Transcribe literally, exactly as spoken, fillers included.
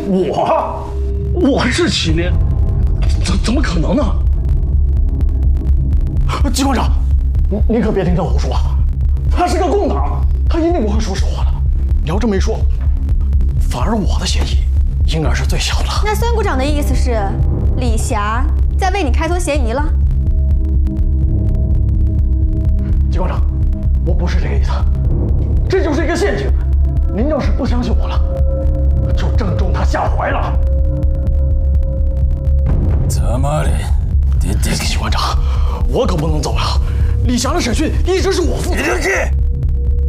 我，我是麒麟，怎怎么可能呢？机关长，你你可别听他胡说，他是个共党，他一定不会说实话的。你要这么一说，反而我的嫌疑应该是最小的。 那孙股长的意思是，李霞在为你开脱嫌疑了？ 机关长，我不是这个意思，这就是一个陷阱。您要是不相信我了，就正中他下怀了。 怎么的，爹爹？ 机关长，我可不能走啊！李霞的审讯一直是我负责。 你生气？